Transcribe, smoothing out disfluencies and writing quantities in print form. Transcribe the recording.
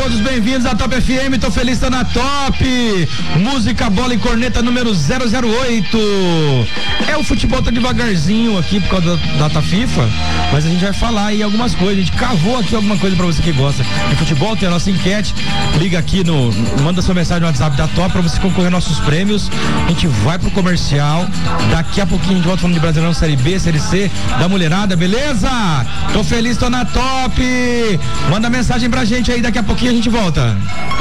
todos bem-vindos à Top FM, tô feliz, tô na Top. Música, bola e corneta número 008. O futebol tá devagarzinho aqui por causa da data FIFA, mas a gente vai falar aí algumas coisas, a gente cavou aqui alguma coisa pra você que gosta de futebol, tem a nossa enquete, liga aqui manda sua mensagem no WhatsApp da Top pra você concorrer aos nossos prêmios. A gente vai pro comercial, daqui a pouquinho a gente volta falando de Brasileirão, Série B, Série C, da mulherada, beleza? Tô feliz, tô na Top. Manda mensagem pra gente aí, daqui a pouquinho a gente volta.